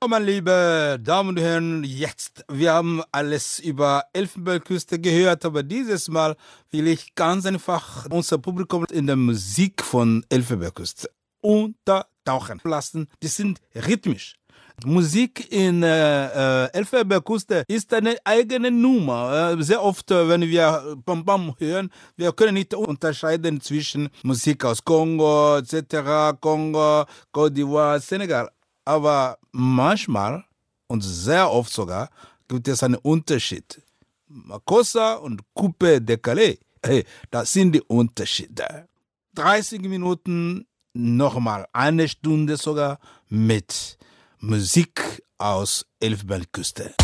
Meine liebe Damen und Herren, jetzt, wir haben alles über Elfenbeinküste gehört, aber dieses Mal will ich ganz einfach unser Publikum in der Musik von Elfenbeinküste untertauchen lassen. Die sind rhythmisch. Musik in Elfenbeinküste ist eine eigene Nummer. Sehr oft, wenn wir Bam Bam hören, wir können nicht unterscheiden zwischen Musik aus Kongo, etc., Kongo, Côte d'Ivoire, Senegal. Aber manchmal und sehr oft sogar gibt es einen Unterschied. Makossa und Coupe de Calais, hey, das sind die Unterschiede. 30 Minuten, nochmal eine Stunde sogar mit Musik aus Elfenbeinküste.